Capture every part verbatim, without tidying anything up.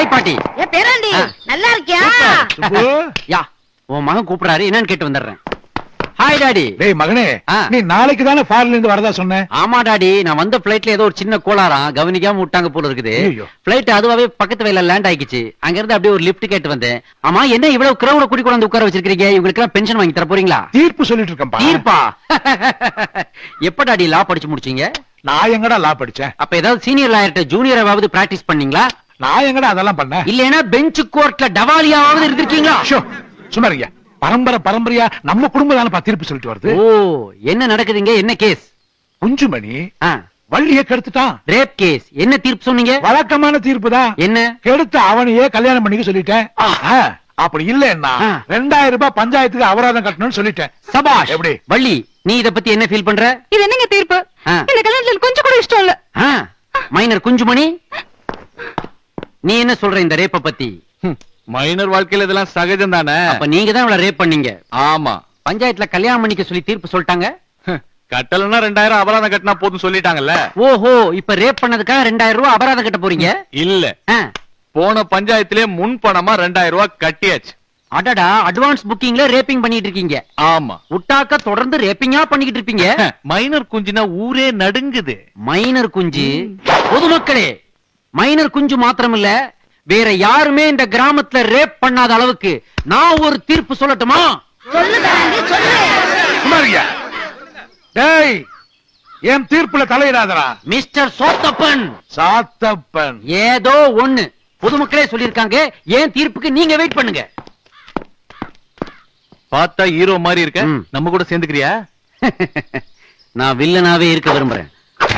Hi பாட்டி. ஏ பேராண்டி, நல்லா இருக்கியா? யா, உன் மகன் கூப்பிடுறாரு, என்னன்னு கேட்டு வந்துடுறேன். Hi daddy. டேய் மகனே, நீ நாளைக்கு தானே ஃபாரின்ல இருந்து வரதா சொன்ன? ஆமா டாடி, நான் வந்த பிளைட்ல ஏதோ ஒரு சின்ன கோளாறாம், கவனிக்காம விட்டாங்க போல இருக்குது. பிளைட் அதுவாவே பக்கத்து வயல்ல லேண்ட் ஆயிடுச்சு. அங்க இருந்து அப்படியே ஒரு லிஃப்ட் கேட்டு வந்தேன். ஆமா, என்ன இவ்வளவு கிரௌட கூட்டி கொண்டு வந்து உட்கார வச்சிருக்கீங்க? இவங்களுக்கு எல்லாம் பென்ஷன் வாங்கி தர போறீங்களா? தீர்ப்பு சொல்லிட்டு இருக்கேன்பா. தீர்ப்பா? எப்ப டாடி லா படிச்சு முடிச்சீங்க? நான் எங்கடா லா படிச்சேன்? அப்ப ஏதாவது சீனியர் லாயர்ட்ட ஜூனியராவது பிராக்டிஸ் பண்ணீங்களா? நான் எங்கடா அதெல்லாம் பண்ணேன்? இல்லனா பெஞ்ச் கோர்ட்ல டவாலியாவது இருந்திருக்கீங்களா? சும்மா இருங்க. பரம்பரை பரம்பரையா நம்ம குடும்பம் தானே தீர்ப்பு சொல்லிட்டு வருது. ஓ, என்ன நடக்குதுங்க? என்ன கேஸ்? குஞ்சுமணி வள்ளிய கெடுத்துட்டான். Rape case. என்ன தீர்ப்பு சொன்னீங்க? வழக்கமான தீர்ப்பு தான். என்ன? கெடுத்து அவனையே கல்யாணம் பண்ணிக்க சொல்லிட்டேன். அப்படி இல்லன்னா ரெண்டாயிரம் ரூபாய் பஞ்சாயத்துக்கு அபராதம் கட்டணும்னு சொல்லிட்டேன். சபாஷ். எப்படி வள்ளி, நீ இத பத்தி என்ன ஃபீல் பண்ற? இது என்னங்க தீர்ப்பு? இந்த கல்யாணத்துல கொஞ்சம் கூட இஷ்டம் இல்ல. மைனர் குஞ்சுமணி, நீ என்ன சொல்ற இந்த ரேப்ப பத்தி? மைனர் வாழ்க்கையில இதெல்லாம் சகஜம் தானே. அப்ப நீங்க தான் இவள ரேப் பண்ணீங்க. ஆமா, பஞ்சாயத்துல கல்யாணம் பண்ணிக்க சொல்லி தீர்ப்பு சொல்லிட்டாங்க. கட்டலன்னா ரெண்டாயிரம் அபராதம் கட்டினா போதும் சொல்லிட்டாங்கல்ல. ஓஹோ, இப்ப ரேப் பண்ணதுக்காக ரெண்டாயிரம் ரூபாய் அபராதம் கட்ட போறீங்க? இல்ல, போன பஞ்சாயத்திலே முன் பணமா ரெண்டாயிரம் ரூபாய் கட்டியாச்சு. அடடா, அட்வான்ஸ் புக்கிங்ல ரேப்பிங் பண்ணிட்டு இருக்கீங்க. ஆமா, உட்டாக்க தொடர்ந்து ரேப்பிங்கா பண்ணிக்கிட்டு இருப்பீங்க. மைனர் குஞ்சுனா ஊரே நடுங்குது. மைனர் குஞ்சு? பொதுமக்களே, மைனர் குஞ்சு மாத்திரம் இல்ல, வேற யாருமே இந்த கிராமத்துல ரேப் பண்ணாத அளவுக்கு நான் ஒரு தீர்ப்பு சொல்லட்டுமா? டேய், என் தீர்ப்புல தலையிடாதடா. மிஸ்டர் சோத்தப்பன். சாத்தப்பன் ஏதோ ஒண்ணு பொதுமக்களே சொல்லிருக்காங்க. ஏன் தீர்ப்புக்கு நீங்க வெயிட் பண்ணுங்க. பார்த்தா ஹீரோ மாதிரி இருக்க, நம்ம கூட சேர்ந்துக்கிறியா? நான் வில்லனாவே இருக்க விரும்புறேன்.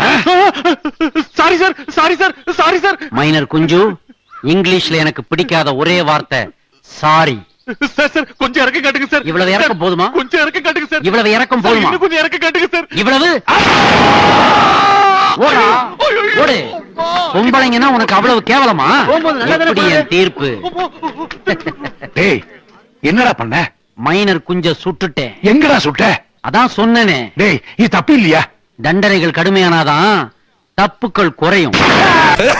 Sorry sir, sorry sir, sorry sir. Minor குஞ்சு, இங்கிலீஷ்ல எனக்கு பிடிக்காத ஒரே வார்த்தை சாரி. சார் சார், கொஞ்சம் இறக்க காட்டுங்க சார். இவ்வளவு இறக்கம் போதுமா? கொஞ்சம் இறக்க காட்டுங்க சார். இவ்வளவு இறக்கம் போதுமா? கொஞ்சம் இறக்க காட்டுங்க சார். இவ்வளவு ஓடா ஓடு. பொம்பளைங்கன்னா உனக்கு அவ்வளவு கேவலமா? எப்படி என் தீர்ப்பு? டேய், என்னடா பண்ண? மைனர் குஞ்ச சுட்டுட்டேன். எங்கடா சுட்ட? அதான் சொன்னேனே. டேய், இது தப்பு இல்லையா? தண்டனைகள் கடுமையானாதான் தப்புக்கள் குறையும்.